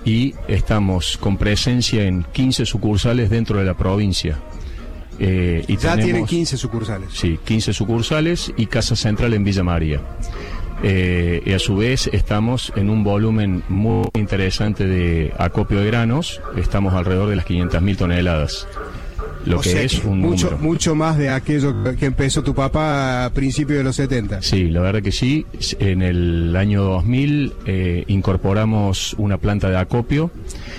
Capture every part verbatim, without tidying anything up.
y estamos con presencia en quince sucursales dentro de la provincia. Eh, y ya tenemos, tienen quince sucursales. Sí, quince sucursales y casa central en Villa María. Eh, y a su vez estamos en un volumen muy interesante de acopio de granos, estamos alrededor de las quinientas mil toneladas, lo o que sea, es un mucho, número. mucho más de aquello que empezó tu papá a principios de los setenta. Sí, la verdad que sí. En el año dos mil eh, incorporamos una planta de acopio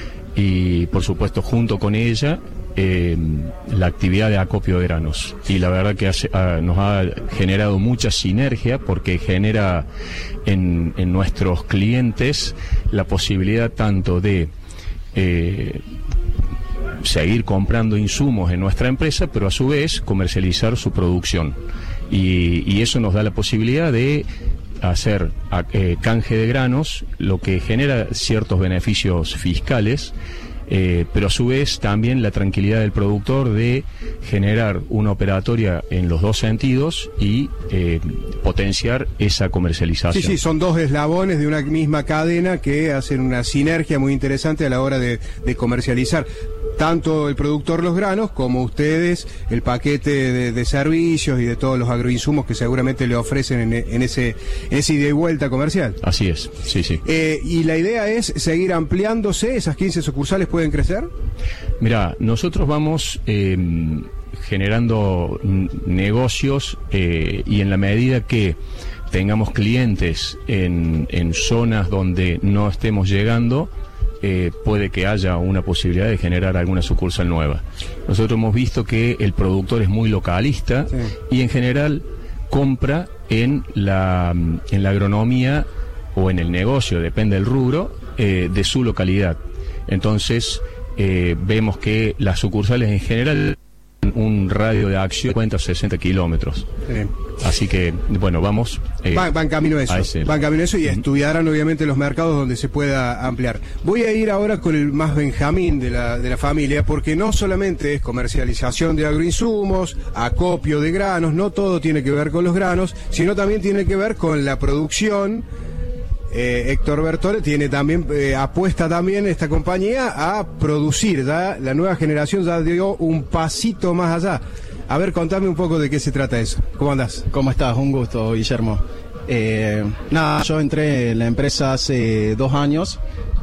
y por supuesto junto con ella Eh, la actividad de acopio de granos, y la verdad que hace, ah, nos ha generado mucha sinergia porque genera en, en nuestros clientes la posibilidad tanto de eh, seguir comprando insumos en nuestra empresa, pero a su vez comercializar su producción, y, y eso nos da la posibilidad de hacer eh, canje de granos, lo que genera ciertos beneficios fiscales. Eh, pero a su vez también la tranquilidad del productor de generar una operatoria en los dos sentidos y eh, potenciar esa comercialización. Sí, sí, son dos eslabones de una misma cadena que hacen una sinergia muy interesante a la hora de, de comercializar. Tanto el productor los granos como ustedes el paquete de, de servicios y de todos los agroinsumos que seguramente le ofrecen en, en ese en ese ida y vuelta comercial. Así es, sí, sí. Eh, y la idea es seguir ampliándose, esas quince sucursales pueden crecer. Mira, nosotros vamos eh, generando negocios eh, y en la medida que tengamos clientes en, en zonas donde no estemos llegando, Eh, puede que haya una posibilidad de generar alguna sucursal nueva. Nosotros hemos visto que el productor es muy localista, sí, y en general compra en la, en la agronomía o en el negocio, depende del rubro, eh, de su localidad. Entonces eh, vemos que las sucursales en general un radio de acción de cincuenta o sesenta kilómetros. Sí. Así que, bueno, vamos... Eh, van, van camino a eso, a ese... van camino a eso y uh-huh. estudiarán obviamente los mercados donde se pueda ampliar. Voy a ir ahora con el más Benjamín de la, de la familia, porque no solamente es comercialización de agroinsumos, acopio de granos, no todo tiene que ver con los granos, sino también tiene que ver con la producción. Eh, Héctor Bertole tiene también, eh, apuesta también esta compañía a producir, ya la nueva generación ya dio un pasito más allá. A ver, contame un poco de qué se trata eso. ¿Cómo andás? ¿Cómo estás? Un gusto, Guillermo. Eh, nada, yo entré en la empresa hace dos años,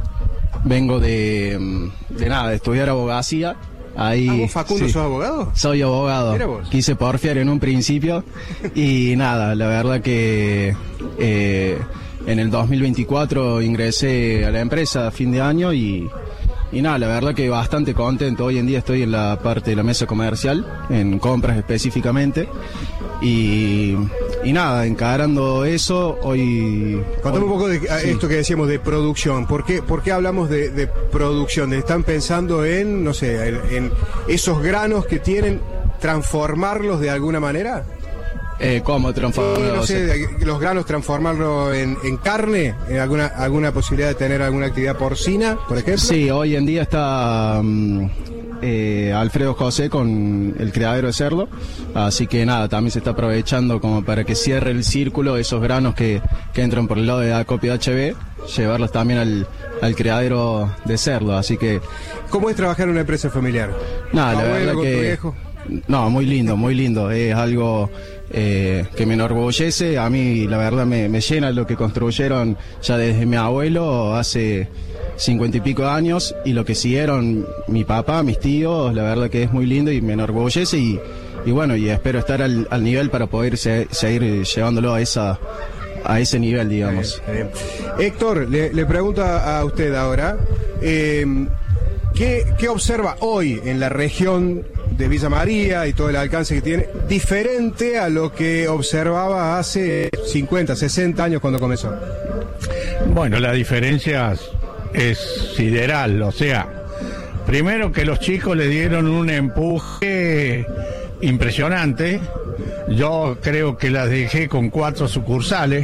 vengo de, de nada, de estudiar abogacía. Ahí, ¿Ah, vos, Facundo, sí, sos abogado? Soy abogado. Quise porfiar en un principio y nada, la verdad que... Eh, en el dos mil veinticuatro ingresé a la empresa a fin de año y, y nada, la verdad que bastante contento. Hoy en día estoy en la parte de la mesa comercial, en compras específicamente. Y, y nada, encarando eso, hoy... Contame hoy, un poco de sí. esto que decíamos de producción. ¿Por qué, por qué hablamos de, de producción? ¿Están pensando en, no sé, en, en esos granos que tienen, transformarlos de alguna manera? Eh, ¿Cómo transformarlo? Sí, no sé, los granos transformarlo en, en carne, en alguna alguna posibilidad de tener alguna actividad porcina, por ejemplo. Sí, hoy en día está um, eh, Alfredo José con el criadero de cerdo, así que nada, también se está aprovechando como para que cierre el círculo esos granos que, que entran por el lado de acopio H B, llevarlos también al, al criadero de cerdo, así que... ¿Cómo es trabajar en una empresa familiar? Nada, la verdad que... No, muy lindo, muy lindo, es algo... Eh, que me enorgullece, a mí la verdad me, me llena lo que construyeron ya desde mi abuelo hace cincuenta y pico años y lo que siguieron mi papá, mis tíos, la verdad que es muy lindo y me enorgullece y, y bueno, y espero estar al, al nivel para poder se, seguir llevándolo a esa a ese nivel, digamos. Bien, bien. Héctor, le, le pregunto a usted ahora, eh, ¿qué, ¿qué observa hoy en la región de Villa María y todo el alcance que tiene, diferente a lo que observaba hace cincuenta, sesenta años cuando comenzó? Bueno, la diferencia es sideral, o sea, primero que los chicos le dieron un empuje impresionante. Yo creo que las dejé con cuatro sucursales,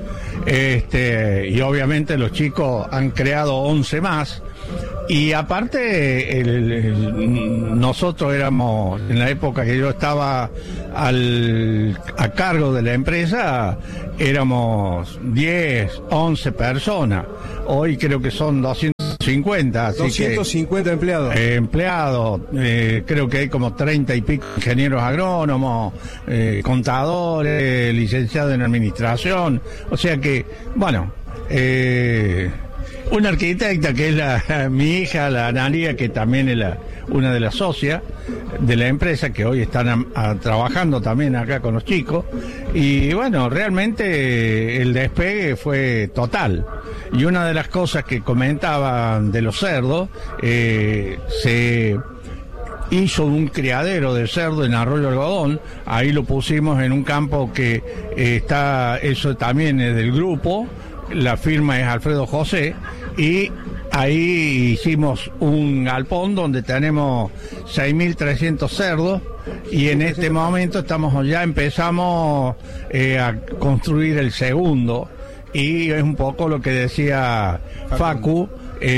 este, y obviamente los chicos han creado once más. Y aparte, el, el, nosotros éramos, en la época que yo estaba al, a cargo de la empresa, éramos diez, once personas. Hoy creo que son doscientas cincuenta, así doscientos cincuenta que, empleados. Eh, empleados, eh, creo que hay como treinta y pico ingenieros agrónomos, eh, contadores, licenciados en administración, o sea que, bueno, eh, una arquitecta que es la mi hija, la Analia, que también es la, una de las socias de la empresa, que hoy están a, a, trabajando también acá con los chicos, y bueno, realmente el despegue fue total. Y una de las cosas que comentaban de los cerdos, eh, se hizo un criadero de cerdo en Arroyo Algodón, ahí lo pusimos en un campo que eh, está, eso también es del grupo, la firma es Alfredo José, y ahí hicimos un galpón donde tenemos seis mil trescientos cerdos, y en este momento estamos ya empezamos eh, a construir el segundo, y es un poco lo que decía Facu,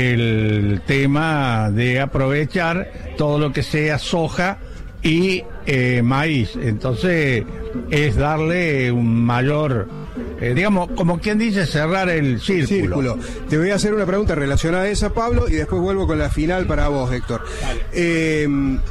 el tema de aprovechar todo lo que sea soja y eh, maíz. Entonces es darle un mayor, eh, digamos, como quien dice, cerrar el círculo. círculo. Te voy a hacer una pregunta relacionada a esa, Pablo, y después vuelvo con la final para vos, Héctor. Eh,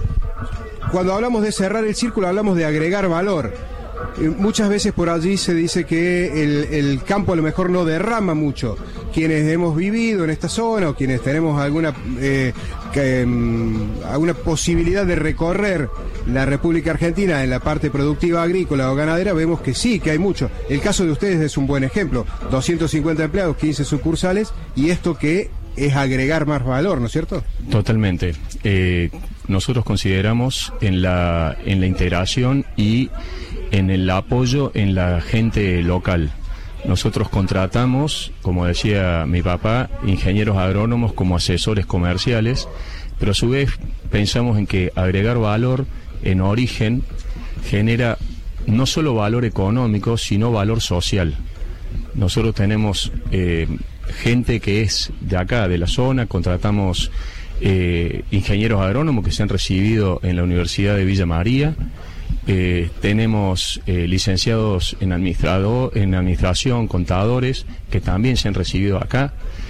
cuando hablamos de cerrar el círculo, hablamos de agregar valor. Eh, muchas veces por allí se dice que el, el campo a lo mejor no derrama mucho. Quienes hemos vivido en esta zona o quienes tenemos alguna eh, que, um, alguna posibilidad de recorrer la República Argentina en la parte productiva agrícola o ganadera, vemos que sí, que hay mucho. El caso de ustedes es un buen ejemplo. doscientos cincuenta empleados, quince sucursales, y esto que es agregar más valor, ¿no es cierto? Totalmente. Eh, nosotros consideramos en la, en la integración y en el apoyo en la gente local. Nosotros contratamos, como decía mi papá, ingenieros agrónomos como asesores comerciales, pero a su vez pensamos en que agregar valor en origen genera no solo valor económico, sino valor social. Nosotros tenemos eh, gente que es de acá, de la zona, contratamos eh, ingenieros agrónomos que se han recibido en la Universidad de Villa María. Eh, tenemos eh, licenciados en, administrado, en administración, contadores, que también se han recibido acá.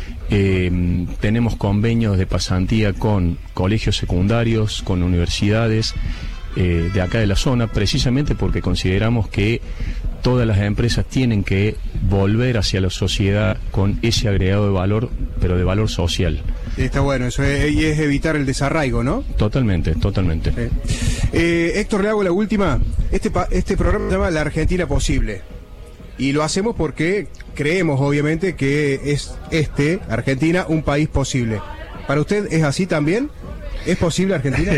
Eh, tenemos convenios de pasantía con colegios secundarios, con universidades eh, de acá de la zona, precisamente porque consideramos que todas las empresas tienen que volver hacia la sociedad con ese agregado de valor, pero de valor social. Está bueno, eso es, y es evitar el desarraigo, ¿no? Totalmente, totalmente. Eh, eh, Héctor, le hago la última. Este, este programa se llama La Argentina Posible. Y lo hacemos porque creemos, obviamente, que es este, Argentina, un país posible. ¿Para usted es así también? ¿Es posible Argentina?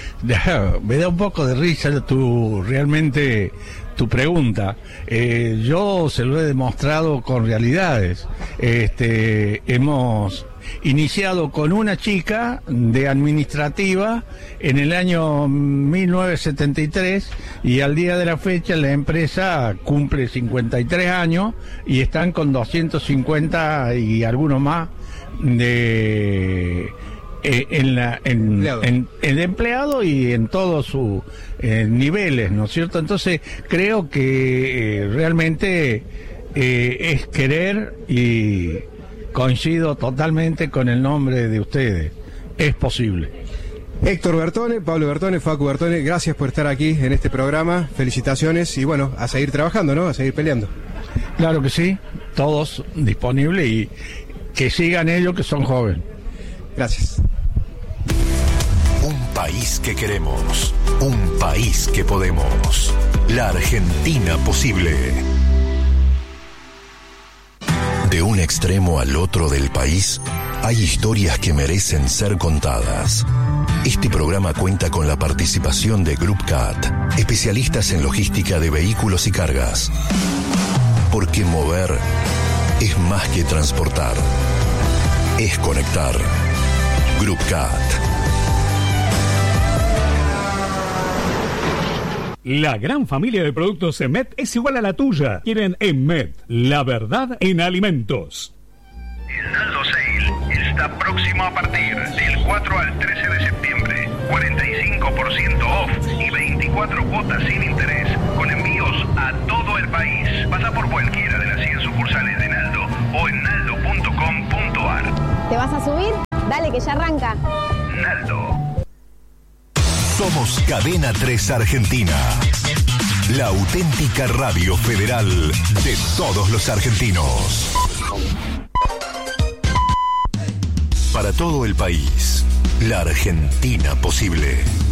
Me da un poco de risa tu, realmente, tu pregunta. Eh, yo se lo he demostrado con realidades. Este, hemos iniciado con una chica de administrativa en el año mil novecientos setenta y tres, y al día de la fecha la empresa cumple cincuenta y tres años y están con doscientos cincuenta y algunos más de eh, en la en, en, en empleado y en todos sus eh, niveles, ¿no es cierto? Entonces creo que eh, realmente eh, es querer, y coincido totalmente con el nombre de ustedes. Es posible. Héctor Bertone, Pablo Bertone, Facu Bertone, gracias por estar aquí en este programa. Felicitaciones y bueno, a seguir trabajando, ¿no? A seguir peleando. Claro que sí, todos disponibles, y que sigan ellos que son jóvenes. Gracias. Un país que queremos, un país que podemos. La Argentina posible. De un extremo al otro del país, hay historias que merecen ser contadas. Este programa cuenta con la participación de Group C A T, especialistas en logística de vehículos y cargas. Porque mover es más que transportar, es conectar. Group C A T. La gran familia de productos Emet es igual a la tuya. Quieren Emet, la verdad en alimentos. El Naldo Sale está próximo a partir del cuatro al trece de septiembre. cuarenta y cinco por ciento off y veinticuatro cuotas sin interés, con envíos a todo el país. Pasa por cualquiera de las cien sucursales de Naldo o en naldo punto com punto ar. ¿Te vas a subir? Dale, que ya arranca. Naldo. Somos Cadena tres Argentina. La auténtica radio federal de todos los argentinos. Para todo el país, la Argentina posible.